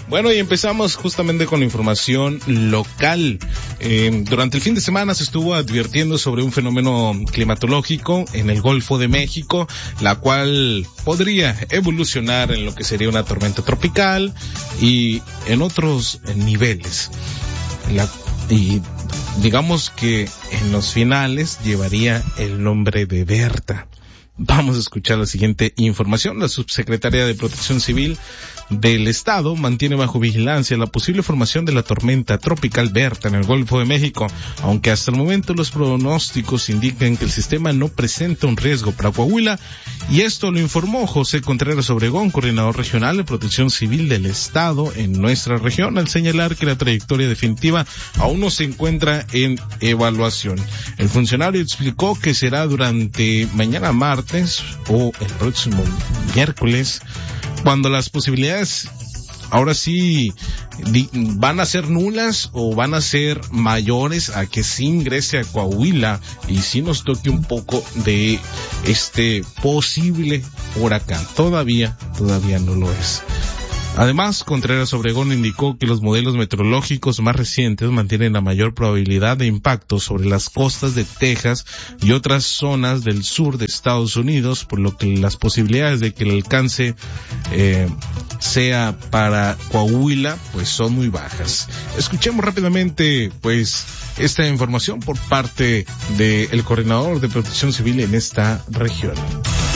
Bueno, y empezamos justamente con la información local. Durante el fin de semana se estuvo advirtiendo sobre un fenómeno climatológico en el Golfo de México, la cual podría evolucionar en lo que sería una tormenta tropical y en otros niveles. Y digamos que en los finales llevaría el nombre de Berta. Vamos a escuchar la siguiente información. La subsecretaria de Protección Civil del Estado mantiene bajo vigilancia la posible formación de la tormenta tropical Berta en el Golfo de México, aunque hasta el momento los pronósticos indican que el sistema no presenta un riesgo para Coahuila, y esto lo informó José Contreras Obregón, coordinador regional de Protección Civil del Estado en nuestra región, al señalar que la trayectoria definitiva aún no se encuentra en evaluación. El funcionario explicó que será durante mañana martes o el próximo miércoles cuando las posibilidades ahora sí van a ser nulas o van a ser mayores a que sí ingrese a Coahuila y sí nos toque un poco de este posible huracán. Todavía no lo es. Además, Contreras Obregón indicó que los modelos meteorológicos más recientes mantienen la mayor probabilidad de impacto sobre las costas de Texas y otras zonas del sur de Estados Unidos, por lo que las posibilidades de que el alcance sea para Coahuila pues son muy bajas. Escuchemos rápidamente pues esta información por parte del coordinador de Protección Civil en esta región.